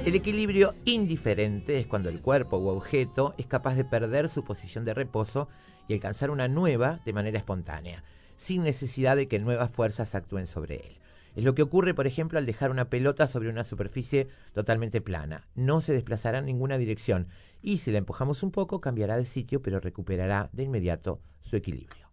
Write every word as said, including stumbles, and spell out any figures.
El equilibrio indiferente es cuando el cuerpo u objeto es capaz de perder su posición de reposo y alcanzar una nueva de manera espontánea, sin necesidad de que nuevas fuerzas actúen sobre él. Es lo que ocurre, por ejemplo, al dejar una pelota sobre una superficie totalmente plana. No se desplazará en ninguna dirección y si la empujamos un poco cambiará de sitio, pero recuperará de inmediato su equilibrio.